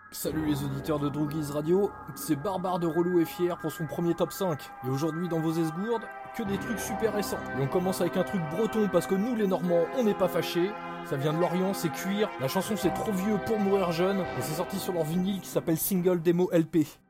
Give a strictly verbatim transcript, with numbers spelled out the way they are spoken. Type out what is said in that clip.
Salut les auditeurs de Droogies Radio, c'est Barbare de Relou et Fier pour son premier top cinq. Et aujourd'hui dans vos esgourdes, que des trucs super récents. Et on commence avec un truc breton parce que nous les Normands, on n'est pas fâchés. Ça vient de Lorient, c'est cuir. La chanson c'est Trop vieux pour mourir jeune. Et c'est sorti sur leur vinyle qui s'appelle Single Demo L P.